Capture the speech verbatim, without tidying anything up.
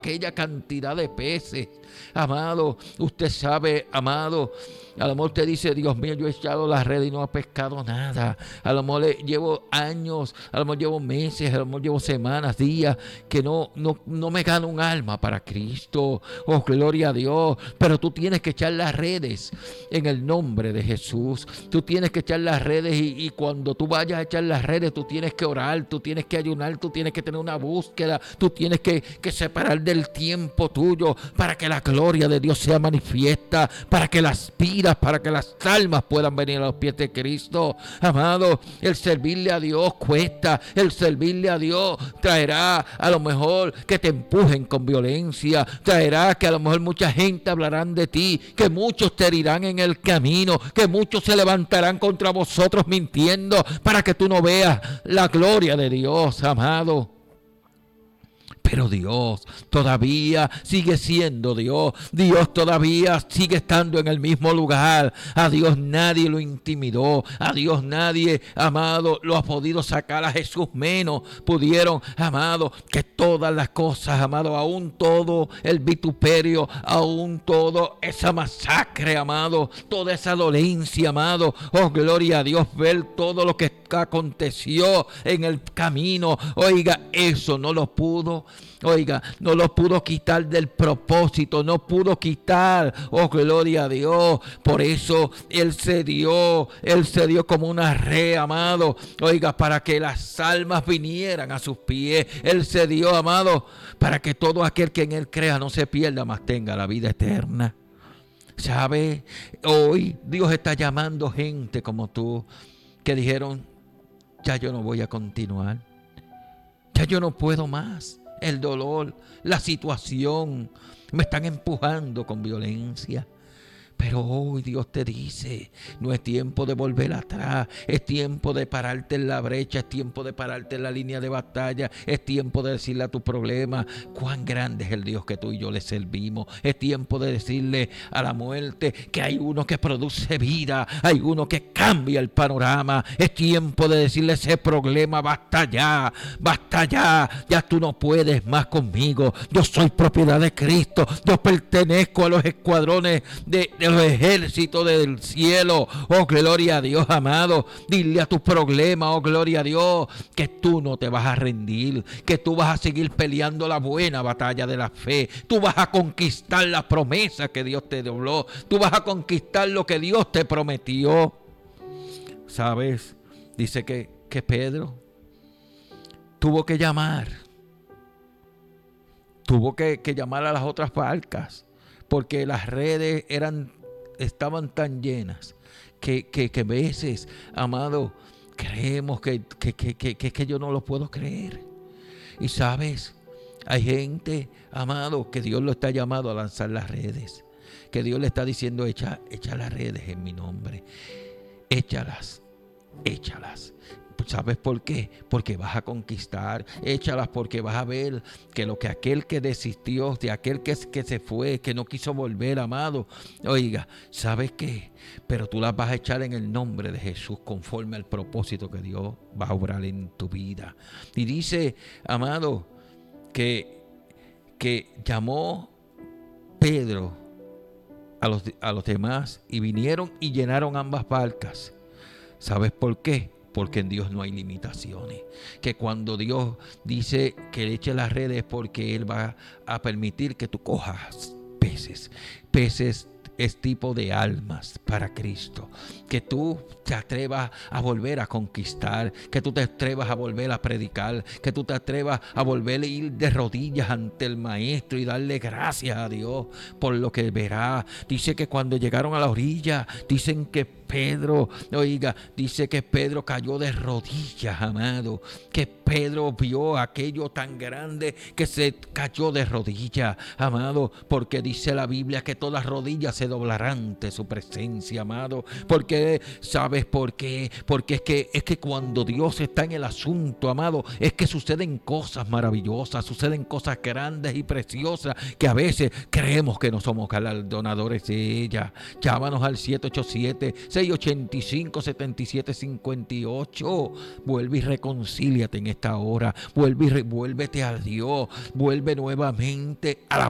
aquella cantidad de peces. Amado, usted sabe, amado, a lo mejor usted dice, Dios mío, yo he echado la red y no he pescado nada. A lo mejor llevo años, a lo mejor llevo meses, a lo mejor llevo semanas, días, que no, no, no me gano un alma para Cristo. Oh, gloria a Dios. Pero tú tienes que echar las redes en el nombre de Jesús. Tú tienes que echar las redes y, y cuando tú vayas a echar las redes, tú tienes que orar, tú tienes que ayunar, tú tienes que tener una búsqueda, tú tienes que, que separar del tiempo tuyo para que la gloria de Dios sea manifiesta, para que las vidas, para que las almas puedan venir a los pies de Cristo. Amado, el servirle a Dios cuesta, el servirle a Dios traerá a lo mejor que te empujen con violencia, traerá que a lo mejor mucha gente hablarán de ti, que muchos te herirán en el camino, que muchos se levantarán contra vosotros mintiendo para que tú no veas la gloria de Dios, amado. Pero Dios todavía sigue siendo Dios. Dios todavía sigue estando en el mismo lugar. A Dios nadie lo intimidó. A Dios nadie, amado, lo ha podido sacar. A Jesús menos pudieron, amado, que todas las cosas, amado, aún todo el vituperio, aún todo esa masacre, amado, toda esa dolencia, amado. Oh, gloria a Dios, ver todo lo que aconteció en el camino. Oiga, eso no lo pudo. Oiga, no lo pudo quitar del propósito, no pudo quitar, oh gloria a Dios. Por eso Él se dio, Él se dio como una red, amado. Oiga, para que las almas vinieran a sus pies. Él se dio, amado, para que todo aquel que en Él crea no se pierda, mas tenga la vida eterna. ¿Sabe? Hoy Dios está llamando gente como tú, que dijeron, ya yo no voy a continuar, ya yo no puedo más. El dolor, la situación, me están empujando con violencia. Pero hoy Dios te dice, no es tiempo de volver atrás, es tiempo de pararte en la brecha, es tiempo de pararte en la línea de batalla, es tiempo de decirle a tu problema cuán grande es el Dios que tú y yo le servimos. Es tiempo de decirle a la muerte que hay uno que produce vida, hay uno que cambia el panorama. Es tiempo de decirle a ese problema, basta ya, basta ya, ya tú no puedes más conmigo. Yo soy propiedad de Cristo, yo pertenezco a los escuadrones de, de los ejércitos del cielo. Oh, gloria a Dios, amado. Dile a tus problemas, oh, gloria a Dios, que tú no te vas a rendir, que tú vas a seguir peleando la buena batalla de la fe. Tú vas a conquistar la promesa que Dios te dobló. Tú vas a conquistar lo que Dios te prometió. ¿Sabes? Dice que, que Pedro tuvo que llamar. Tuvo que, que llamar a las otras barcas, porque las redes eran, estaban tan llenas que, que, que a veces, amado, creemos que, que, que, que, que, que yo no lo puedo creer. Y sabes, hay gente, amado, que Dios lo está llamando a lanzar las redes, que Dios le está diciendo, echa, echa las redes en mi nombre, échalas, échalas. ¿Sabes por qué? Porque vas a conquistar. Échalas porque vas a ver que lo que aquel que desistió, de aquel que, que se fue, que no quiso volver, amado, oiga, ¿sabes qué? Pero tú las vas a echar en el nombre de Jesús, conforme al propósito que Dios va a obrar en tu vida. Y dice, amado, que, que llamó Pedro a los, a los demás y vinieron y llenaron ambas barcas. ¿Sabes por qué? Porque en Dios no hay limitaciones. Que cuando Dios dice que le eche las redes, porque Él va a permitir que tú cojas peces. Peces es tipo de almas para Cristo. Que tú te atrevas a volver a conquistar. Que tú te atrevas a volver a predicar. Que tú te atrevas a volver a ir de rodillas ante el Maestro y darle gracias a Dios por lo que verá. Dice que cuando llegaron a la orilla, dicen que Pedro, oiga, dice que Pedro cayó de rodillas, amado. Que Pedro vio aquello tan grande que se cayó de rodillas, amado. Porque dice la Biblia que todas rodillas se doblar ante su presencia, amado. Porque, ¿sabes por qué? Porque es que, es que cuando Dios está en el asunto, amado, es que suceden cosas maravillosas, suceden cosas grandes y preciosas que a veces creemos que no somos galardonadores de ella. Llámanos al siete ocho siete, seis ocho cinco, siete siete cinco ocho. Vuelve y reconcíliate en esta hora. Vuelve y re, vuélvete a Dios. Vuelve nuevamente a la